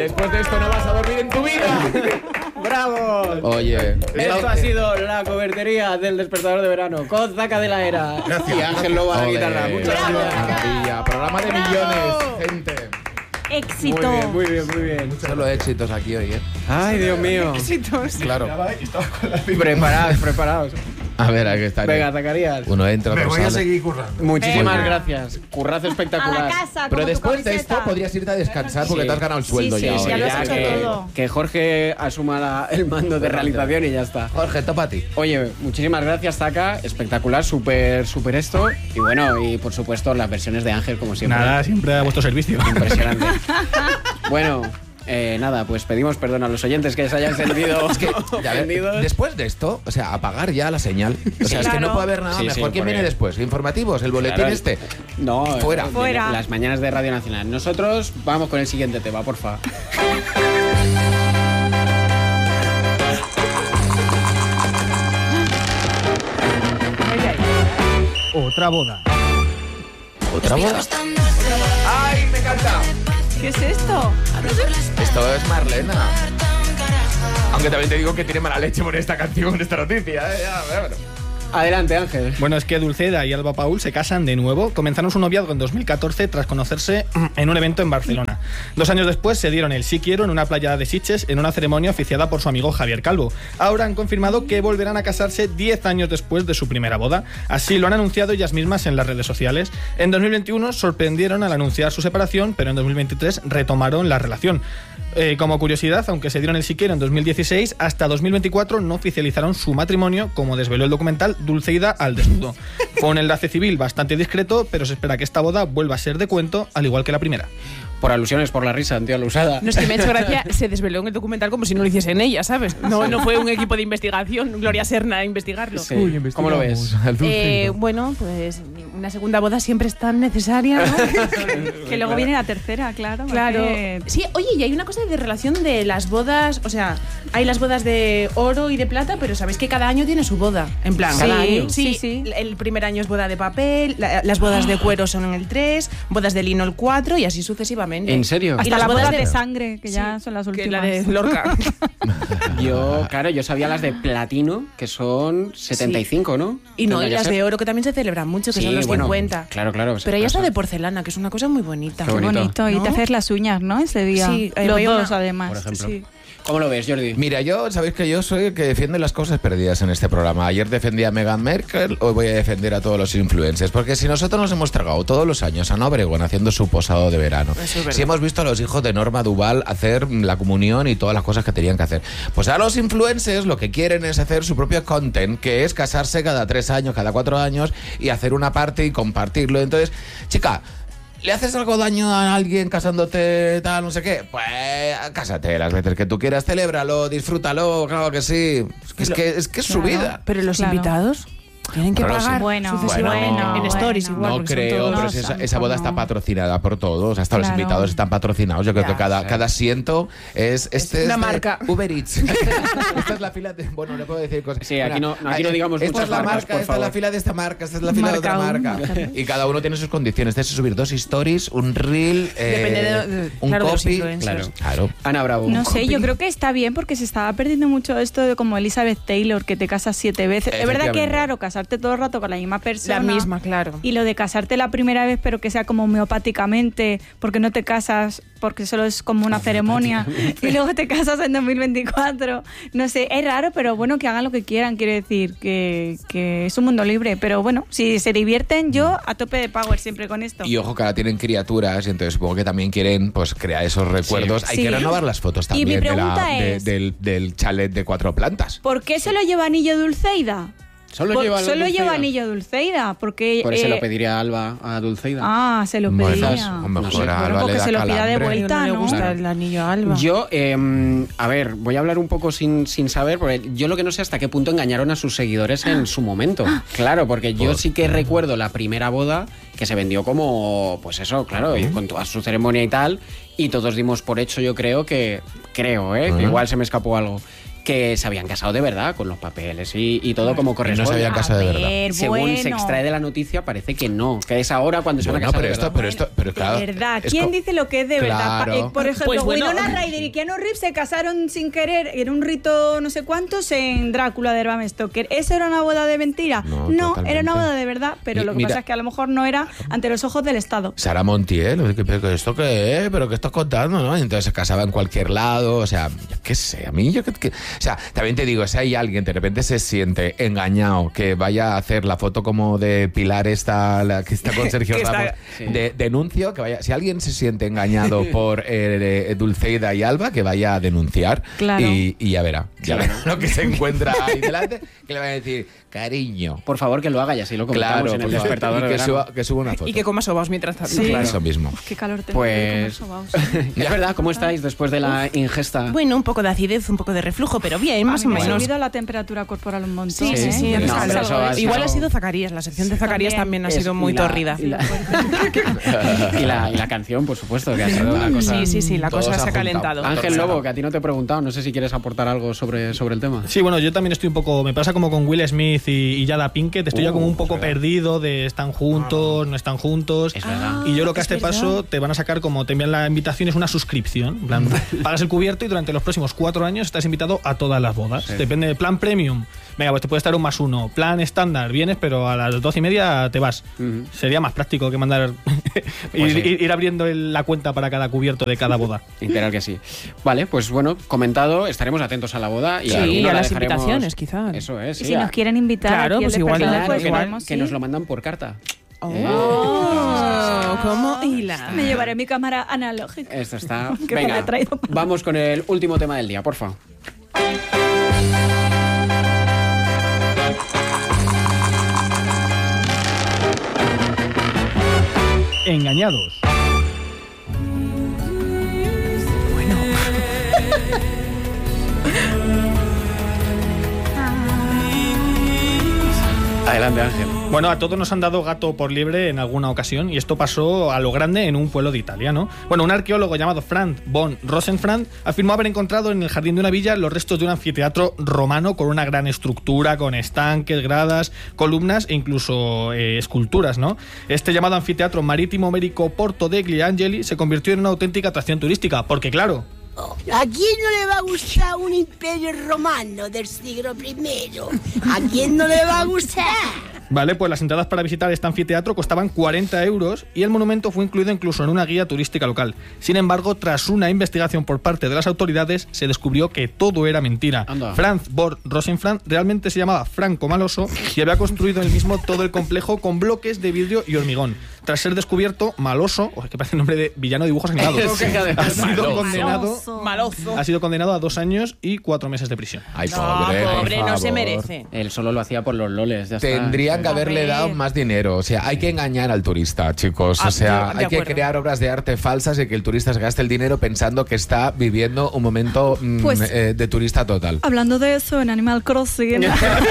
después de esto no vas a dormir en tu vida. ¡Bravo! Oye, Esto ha sido la cobertería del despertador de verano con Zaca de la Era. Gracias. Y Ángel Lobo a la guitarra. Muchas gracias. Maravilla, programa de millones, gente. Éxito. Muy bien. Solo éxitos aquí hoy, ¿eh? Ay, Dios mío. Éxitos. Claro. Preparados. A ver, hay que estar. Venga, Zacarías. Uno entra, Me otro voy a sale. seguir currando. Muchísimas Venga. gracias. Currazo A espectacular. la casa, Pero como tu después de camiseta. esto podrías irte a descansar porque te has ganado el sueldo sí, ya. sí, hoy. ya lo has hecho que, todo. que Jorge asuma el mando de realización y ya está. Jorge, topa a ti. Oye, muchísimas gracias, Zaca. Espectacular, súper esto. Y bueno, y por supuesto las versiones de Ángel, como siempre. Nada, siempre a vuestro servicio. Impresionante. Bueno, nada, pues pedimos perdón a los oyentes que se hayan sentido Ya, a ver, ofendidos. después de esto, o sea, apagar ya la señal. O sea, es que claro. no puede haber nada Sí, mejor. sí, ¿Quién porque- viene después? ¿Informativos? ¿El boletín Claro. este? No, Fuera. Fuera. Las mañanas de Radio Nacional. Nosotros vamos con el siguiente tema, porfa. Otra boda. ¿Otra boda? ¡Ay, me encanta! ¿Qué es esto? Esto es Marlena. Aunque también te digo que tiene mala leche por esta canción, esta noticia. Bueno. Adelante, Ángel. Bueno, es que Dulceida y Alba Paul se casan de nuevo. Comenzaron su noviazgo en 2014 tras conocerse en un evento en Barcelona. 2 años después se dieron el sí quiero en una playa de Sitges en una ceremonia oficiada por su amigo Javier Calvo. Ahora han confirmado que volverán a casarse 10 años después de su primera boda. Así lo han anunciado ellas mismas en las redes sociales. En 2021 sorprendieron al anunciar su separación, pero en 2023 retomaron la relación. Como curiosidad, aunque se dieron el sí quiero en 2016, hasta 2024 no oficializaron su matrimonio, como desveló el documental Dulceida al desnudo. Fue un enlace civil bastante discreto, pero se espera que esta boda vuelva a ser de cuento, al igual que la primera. Por alusiones, por la risa, tío, la usada. No, es que me ha hecho gracia, se desveló en el documental como si no lo hiciesen ella, ¿sabes? No fue un equipo de investigación, Gloria Serna a investigarlo. Sí. ¿Cómo lo ves? Bueno, pues una segunda boda siempre es tan necesaria, ¿no? Que luego viene la tercera, claro. Claro. porque- Sí, oye, y hay una cosa de relación de las bodas, o sea, hay las bodas de oro y de plata, pero sabéis que cada año tiene su boda, en plan. Sí, Cada año. sí, Sí, sí. el primer año es boda de papel, las bodas de cuero son en el 3, bodas de lino el 4 y así sucesivamente. ¿En serio? Hasta Y las las bodas bodas de de- sangre, que ya Sí, son las que últimas. la de Lorca. Yo sabía las de platino, que son 75, ¿no? Y no, y Tendría las que ser. de oro que también se celebran mucho, que Sí, son los bueno, 50. Claro. Pero hay hasta pasa. de porcelana, que es una cosa muy bonita. Qué Qué bonito. Y ¿no? te haces las uñas, ¿no? Ese día. Sí, los voy a dos, una- además. Por ejemplo. Sí. ¿Cómo lo ves, Jordi? Mira, sabéis que yo soy el que defiende las cosas perdidas en este programa. Ayer defendí a Meghan Markle, hoy voy a defender a todos los influencers. Porque si nosotros nos hemos tragado todos los años a Ana Obregón haciendo su posado de verano, Eso es verdad. si hemos visto a los hijos de Norma Duval hacer la comunión y todas las cosas que tenían que hacer, pues a los influencers lo que quieren es hacer su propio content, que es casarse cada 3 años, cada 4 años y hacer una parte y compartirlo. Entonces, chica, ¿le haces algo daño a alguien casándote tal, no sé qué? Pues cásate las veces que tú quieras, celébralo, disfrútalo, claro que sí. Es que es su vida. Pero los Claro. invitados tienen que Pero pagar bueno, sucesivamente. bueno, en stories bueno. igual. No porque son creo, todos- pero si No, esa boda tanto está no. patrocinada por todos, hasta los Claro. invitados están patrocinados. Yo creo Ya, que cada asiento es una de marca. Uber Eats. Esta es la fila de, bueno, le puedo decir cosas. Sí, aquí no digamos esta muchas es la marcas, marca, por esta es la favor. fila de esta marca, esta es la fila de otra Marca marca. uno. Y cada uno tiene sus condiciones. Tienes que subir 2 stories, un reel, Depende un claro, de los copy. influencers. Claro. Ana Bravo. No sé, yo creo que está bien porque se estaba perdiendo mucho esto de como Elizabeth Taylor, que te casas 7 veces. Es verdad que es Efectivamente. raro casarte todo el rato con la misma persona. La misma, claro. Y lo de casarte la primera vez, pero que sea como homeopáticamente, porque no te casas, porque solo es como una ceremonia, y luego te casas en 2024. No sé, es raro, pero bueno, que hagan lo que quieran, quiere decir que es un mundo libre. Pero bueno, si se divierten, yo a tope de power siempre con esto. Y ojo que ahora tienen criaturas y entonces supongo que también quieren pues crear esos recuerdos. Hay Sí. que renovar las fotos Y mi también pregunta es- del chalet de 4 plantas. ¿Por qué se lo lleva anillo Dulceida? Solo lleva lleva anillo Dulceida, porque... Por eso lo pediría Alba a Dulceida. se lo Bueno, pedía. a lo mejor No sé, a Alba bueno, le que da se lo pida de calambre. vuelta. No le ¿no? gusta Claro. el anillo a Alba. Yo, a ver, voy a hablar un poco sin saber, porque yo lo que no sé hasta qué punto engañaron a sus seguidores en su momento. Claro, porque yo sí que recuerdo la primera boda que se vendió como, pues eso, claro, y con toda su ceremonia y tal, y todos dimos por hecho, yo creo que igual se me escapó algo, que se habían casado de verdad, con los papeles y todo como corresponde. no se habían casado de verdad. Según se extrae de la noticia, parece que no, que es ahora cuando se van a casar de verdad. Pero claro. De verdad, ¿quién dice lo que es de verdad? Por ejemplo, Pues bueno. Winona Ryder y Keanu Reeves se casaron sin querer en un rito no sé cuántos en Drácula de Bram Stoker. ¿Eso era una boda de mentira? No, era una boda de verdad, pero lo que pasa es que a lo mejor no era ante los ojos del Estado. Sara Montiel, ¿pero esto qué es? ¿Pero qué estás contando? ¿No? Y entonces se casaba en cualquier lado, o sea, yo qué sé, a mí, o sea, también te digo, si hay alguien de repente se siente engañado, que vaya a hacer la foto como de Pilar esta, la que está con Sergio Ramos, denuncio, que vaya, si alguien se siente engañado por Dulceida y Alba, que vaya a denunciar, claro. y ya verá lo que se encuentra ahí delante, que le va a decir, cariño. Por favor, que lo haga y así lo comentamos en el despertador de verano. Que suba una foto. Y que coma sobaos mientras tanto. Sí. Claro. Eso mismo. Qué calor tengo. Pues es verdad, ¿cómo estáis después de la ingesta? Bueno, un poco de acidez, un poco de reflujo, pero bien, más o Me ha menos. subido la temperatura corporal un montón. Sí, No, hace pero calor. eso Igual ha sido Zacarías, la sección de Zacarías también ha sido muy tórrida. Y la canción, por supuesto, que ha sido una cosa... Sí, la Todo cosa se se ha ha calentado. Ángel Lobo, que a ti no te he preguntado, no sé si quieres aportar algo sobre el tema. Sí, bueno, yo también estoy un poco... Me pasa como con Will Smith y Jada Pinkett. Estoy ya como un poco perdido de están juntos, no están juntos. Es verdad. Y yo creo que a este paso te van a sacar como te envían la invitación, es una suscripción. En plan, pagas el cubierto y durante los próximos 4 años estás invitado a todas las bodas. Sí. Depende del plan premium. Venga, pues te puede estar un +1. Plan estándar, vienes, pero a las 12:30 te vas. Sería más práctico que mandar Pues ir abriendo la cuenta para cada cubierto de cada boda. Literal que sí. Vale, pues bueno, comentado, estaremos atentos a la boda y Sí, alguno a la las dejaremos- invitaciones, quizá. Eso es. Y sí, si nos quieren invitar, Claro, aquí al pues igual, despertador, claro, pues igual. vamos, que sí. nos lo mandan por carta. ¿Cómo hila? Me llevaré mi cámara analógica. Esto está. Que me la Venga, he traído para- vamos con el último tema del día, porfa. Engañados. Adelante, Ángel. Bueno, a todos nos han dado gato por liebre en alguna ocasión y esto pasó a lo grande en un pueblo de Italia, ¿no? Bueno, un arqueólogo llamado Franz von Rosenfranz afirmó haber encontrado en el jardín de una villa los restos de un anfiteatro romano con una gran estructura, con estanques, gradas, columnas e incluso esculturas, ¿no? Este llamado anfiteatro marítimo ibérico Porto degli Angeli se convirtió en una auténtica atracción turística, porque claro... ¿A quién no le va a gustar un imperio romano del siglo I? ¿A quién no le va a gustar? Vale, pues las entradas para visitar este anfiteatro costaban 40 euros y el monumento fue incluido incluso en una guía turística local. Sin embargo, tras una investigación por parte de las autoridades, se descubrió que todo era mentira. Anda. Franz von Rosenfranz realmente se llamaba Franco Maloso y había construido él mismo todo el complejo con bloques de vidrio y hormigón. Tras ser descubierto, Maloso, que parece el nombre de villano de dibujos animados, Sí, ha sido Maloso. condenado... Malozo. Ha sido condenado a 2 años y 4 meses de prisión. Ay, No, pobre, por pobre, no se favor. merece. Él solo lo hacía por los loles, ya está. Tendrían que A haberle ver. dado más dinero. O sea, hay que engañar al turista, chicos. Ah, O sea, de hay que acuerdo. crear obras de arte falsas y que el turista se gaste el dinero pensando que está viviendo un momento Pues- de turista total. Hablando de eso, en Animal Crossing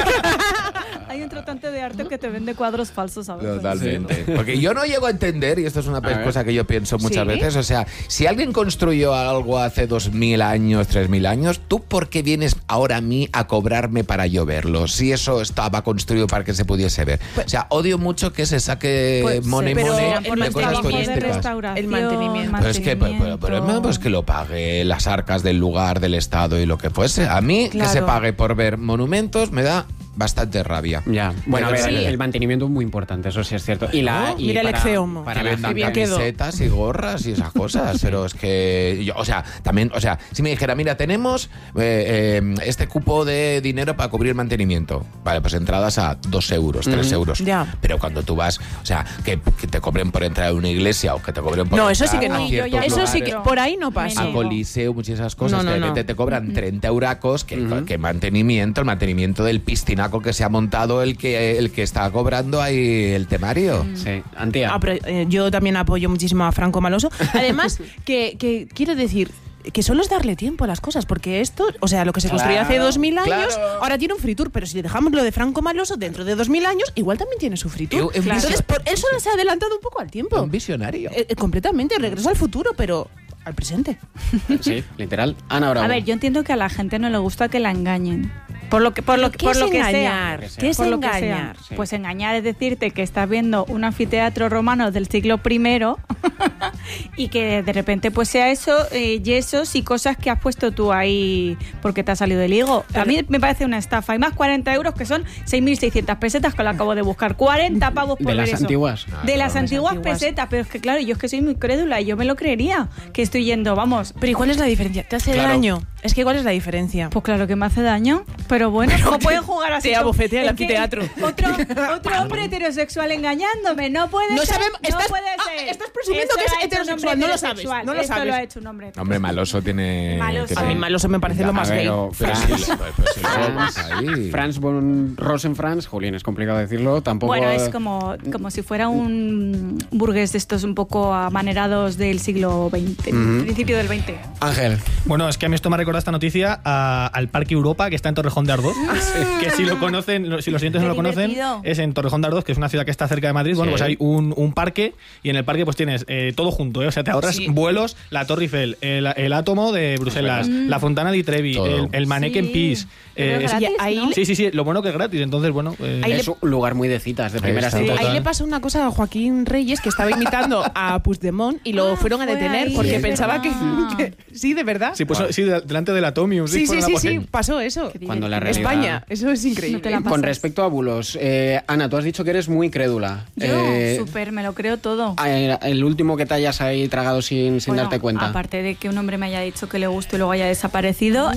hay un tratante de arte que te vende cuadros falsos, ¿sabes? Totalmente. Porque yo no llego a entender, y esto es una ver. cosa que yo pienso muchas ¿Sí? veces, o sea, si alguien construyó algo hace 2000 años, 3000 años, ¿tú por qué vienes ahora a mí a cobrarme para yo verlo? Si eso estaba construido para que se pudiese ver. O sea, odio mucho que se saque Pues, money pero money el de cosas mantenimiento de turísticas. restauración, El mantenimiento. Pero es que, pues que lo pague las arcas del lugar, del Estado y lo que fuese. A mí, que Claro. se pague por ver monumentos, me da bastante rabia. Ya, bueno, a ver, Sí. el mantenimiento es muy importante, eso sí es cierto. Y Mira el para- Exeomo. para Que la vendan bien quedó. camisetas y gorras y esas cosas, pero es que yo, o sea, también, o sea, si me dijera, mira, tenemos este cupo de dinero para cubrir el mantenimiento, vale, pues entradas a 2 euros, 3 euros, Ya. pero cuando tú vas, o sea, que te cobren por entrar a una iglesia o que te cobren por No, eso entrar sí que a no. ciertos Eso sí que lugares, por ahí no pasa. a Coliseo, muchas esas cosas, No, que de no, repente no. te cobran 30 euracos, que mantenimiento, el mantenimiento del piscinaco que se ha montado el que está cobrando ahí el temario. Sí, Antía. Ah, pero, yo también apoyo muchísimo a Franco Maloso. Además, que quiero decir que solo es darle tiempo a las cosas, porque esto, o sea, lo que se construyó hace 2000 años, claro. ahora tiene un free tour, pero si dejamos lo de Franco Maloso dentro de 2000 años, igual también tiene su free tour. Claro. Entonces, él solo se ha adelantado un poco al tiempo. Un visionario. Completamente, regreso al futuro, pero Al presente. Sí, literal. Ana Bravo. A ver, yo entiendo que a la gente no le gusta que la engañen. Por lo que sea. ¿Qué es Por lo que engañar? sea. Sí. Pues engañar es decirte que estás viendo un anfiteatro romano del siglo I y que de repente pues sea eso, yesos y cosas que has puesto tú ahí porque te ha salido del higo. A mí me parece una estafa. Y más 40 euros que son 6.600 pesetas que lo acabo de buscar. 40 pavos por De ver las eso. antiguas. De las antiguas antiguas. pesetas. Pero es que claro, yo es que soy muy crédula y yo me lo creería que estoy yendo, vamos. Pero ¿y cuál es la diferencia? ¿Te hace Claro. daño? Es que ¿cuál es la diferencia? Pues claro que me hace daño, pero bueno, no pueden jugar así. te abofetea el Es que anfiteatro. Otro hombre heterosexual engañándome, no puede No ser. sabemos- no estás- puede ser. estás presumiendo Esto que es lo ha hecho un heterosexual, hombre no lo sabes, heterosexual. no lo Esto sabes. lo ha hecho un hombre. Hombre, Maloso tiene... Maloso. tiene- A mí Maloso me parece lo más A ver, gay. o Pero Franz- sí, pues si luego vas ahí. Franz von Rosenfranz, Julián, es complicado decirlo, tampoco... Bueno, es como si fuera un burgués de estos un poco amanerados del siglo XX, principio del XX. Ángel. Bueno, es que a mí esto me ha recordado esta noticia al Parque Europa, que está en Torrejón de Ardoz. Que si lo conocen, si los oyentes no Qué lo conocen, divertido. es en Torrejón de Ardoz, que es una ciudad que está cerca de Madrid. Bueno, Sí. pues hay un parque y en el parque pues tienes todo junto, ¿eh? O sea, te ahorras Sí. vuelos, la Torre Eiffel, el Átomo de Bruselas, la Fontana di Trevi, Todo. el Manneken Sí. Pis. Pero es gratis, ahí ¿no? Sí, lo bueno que es gratis, entonces bueno... Ahí Es un lugar muy de citas, de primera está. cita. Total. Ahí le pasó una cosa a Joaquín Reyes, que estaba imitando a Puigdemont y lo fueron a fue detener ahí, porque es pensaba que, verdad. que- Sí, de verdad. Sí, pues sí, delante del Atomium. Sí, fue sí, una sí, cosa- sí, pasó eso. Qué Cuando la divertido. realidad- España, eso es increíble. No te la Con pasas. respecto a bulos, Ana, tú has dicho que eres muy crédula. Yo, súper, me lo creo todo. El último que te hayas ahí tragado sin Bueno, darte cuenta. Aparte de que un hombre me haya dicho que le gusta y luego haya desaparecido,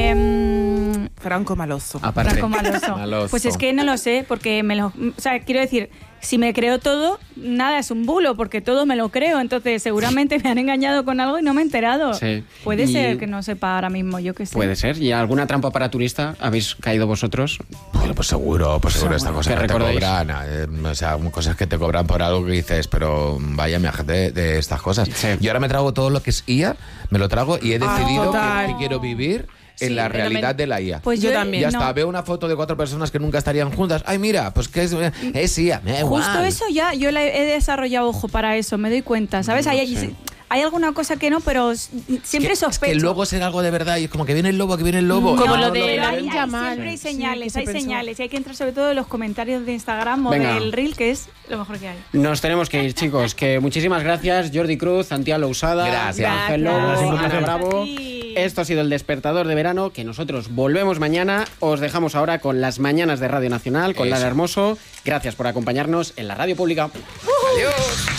Franco Maloso. Aparte. Franco Maloso. Maloso. Pues es que no lo sé, porque o sea, quiero decir, si me creo todo, nada es un bulo, porque todo me lo creo. Entonces, seguramente me han engañado con algo y no me he enterado. Sí. Puede Y- ser que no sepa ahora mismo, yo qué sé. Puede ser. ¿Y alguna trampa para turista habéis caído vosotros? Bueno, pues seguro esta cosa ¿Qué que te recordáis? cobran. O sea, cosas que te cobran por algo que dices, pero vaya, me gente de estas cosas. Sí. Yo ahora me trago todo lo que es IA, me lo trago y he decidido total. que quiero vivir en Sí, la pero realidad me- de la IA. Pues Yo también. Ya no. está, veo una foto de 4 personas que nunca estarían juntas. Ay, mira, pues que es IA, me da igual. Justo eso ya, yo he desarrollado ojo para eso, me doy cuenta, ¿sabes? Hay alguna cosa que no, pero siempre Es sospecho. que luego será algo de verdad y es como que viene el lobo, que viene el lobo. Como Y lo no, de pero la hay, Ninja Man. siempre hay Sí, señales, que se hay pensó. señales. Y hay que entrar sobre todo en los comentarios de Instagram o Venga. del Reel, que es lo mejor que hay. Nos tenemos que ir, chicos. Que muchísimas gracias, Jordi Cruz, Santiago Lousada, Gracias. Ángel Lobo, Gracias. Ana Gracias. Bravo. Sí. Esto ha sido el Despertador de Verano, que nosotros volvemos mañana. Os dejamos ahora con las mañanas de Radio Nacional, con Eso. Lara Hermoso. Gracias por acompañarnos en la radio pública. Adiós.